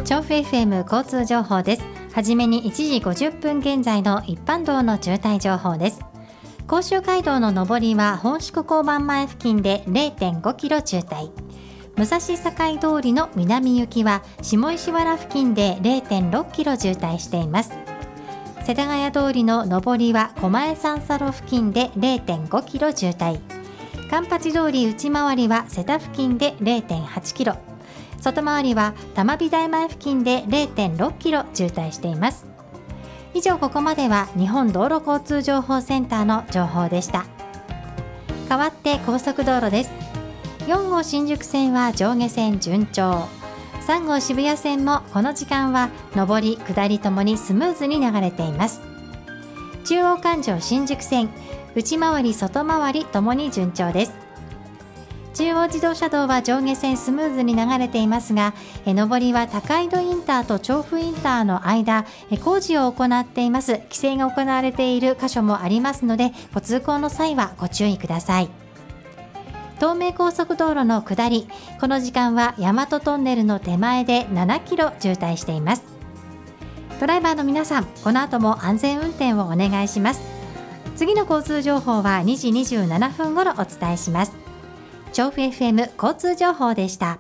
調布 FM 交通情報です。はじめに1時50分現在の一般道の渋滞情報です。甲州街道の上りは本宿交番前付近で 0.5 キロ渋滞、武蔵境通りの南行きは下石原付近で 0.6 キロ渋滞しています。世田谷通りの上りは狛江三叉路付近で 0.5 キロ渋滞、環八通り内回りは瀬田付近で 0.8 キロ、外回りは玉美大前付近で 0.6 キロ渋滞しています。以上、ここまでは日本道路交通情報センターの情報でした。代わって高速道路です。4号新宿線は上下線順調、3号渋谷線もこの時間は上り下りともにスムーズに流れています。中央環状新宿線内回り外回りともに順調です。中央自動車道は上下線スムーズに流れていますが、上りは高井戸インターと調布インターの間、工事を行っています。規制が行われている箇所もありますので、ご通行の際はご注意ください。東名高速道路の下り、この時間は大和トンネルの手前で7キロ渋滞しています。ドライバーの皆さん、この後も安全運転をお願いします。次の交通情報は2時27分頃お伝えします。調布 FM 交通情報でした。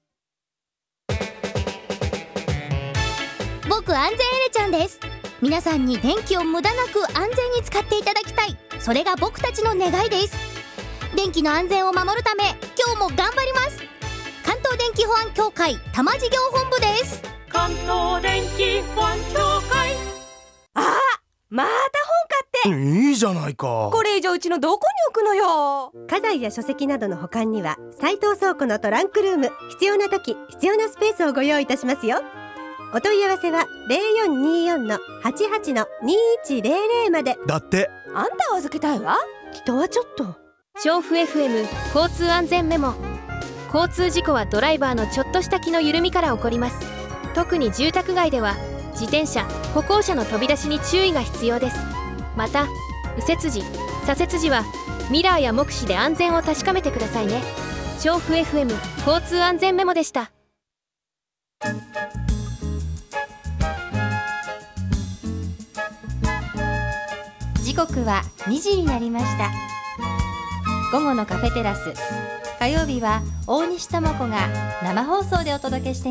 僕安全エレちゃんです。皆さんに電気を無駄なく安全に使っていただきたい、それが僕たちの願いです。電気の安全を守るため今日も頑張ります。関東電気保安協会多摩事業本部です。 関東電気保安協会。 また本買って。 いいじゃないか。 これ以上うちのどこに置くのよ。 家財や書籍などの保管には斉藤倉庫のトランクルーム、必要な時必要なスペースをご用意いたしますよ。お問い合わせは 0424-88-2100 まで。 だってあんたを預けたいわ。 人はちょっと。 調布 FM 交通安全メモ。交通事故はドライバーのちょっとした気の緩みから起こります。特に住宅街では自転車、歩行者の飛び出しに注意が必要です。また右折時、左折時はミラーや目視で安全を確かめてくださいね。調布 FM 交通安全メモでした。 時刻は2時になりました。午後のカフェテラス、火曜日は大西智子が生放送でお届けしています。